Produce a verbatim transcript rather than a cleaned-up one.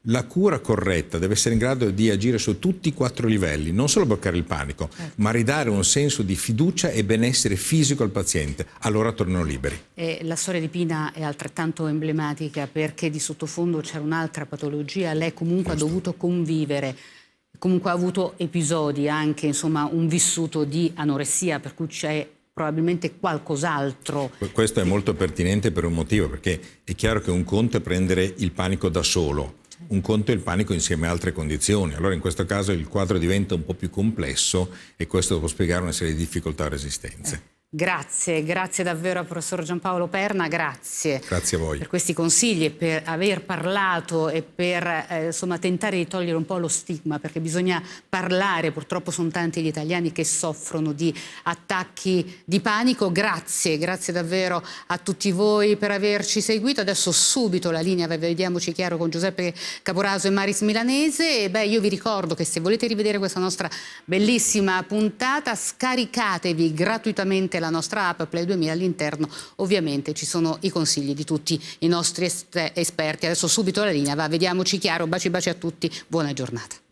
La cura corretta deve essere in grado di agire su tutti i quattro livelli, non solo bloccare il panico, certo, ma ridare un senso di fiducia e benessere fisico al paziente. Allora tornano liberi. E la storia di Pina è altrettanto emblematica, perché di sottofondo c'era un'altra patologia. Lei comunque Giusto. ha dovuto convivere, comunque ha avuto episodi, anche insomma un vissuto di anoressia, per cui c'è probabilmente qualcos'altro. Questo è molto pertinente per un motivo, perché è chiaro che un conto è prendere il panico da solo, un conto è il panico insieme a altre condizioni. Allora in questo caso il quadro diventa un po' più complesso e questo può spiegare una serie di difficoltà o resistenze. Eh. Grazie, grazie davvero al professor Giampaolo Perna, grazie. Grazie a voi. Per questi consigli e per aver parlato e per eh, insomma, tentare di togliere un po' lo stigma, perché bisogna parlare, purtroppo sono tanti gli italiani che soffrono di attacchi di panico. Grazie, grazie davvero a tutti voi per averci seguito. Adesso subito la linea, vediamoci chiaro, con Giuseppe Caporaso e Maris Milanese. E beh, io vi ricordo che se volete rivedere questa nostra bellissima puntata, scaricatevi gratuitamente la nostra app Play duemila. All'interno ovviamente ci sono i consigli di tutti i nostri esperti. Adesso subito la linea va, vediamoci chiaro, baci baci a tutti, buona giornata.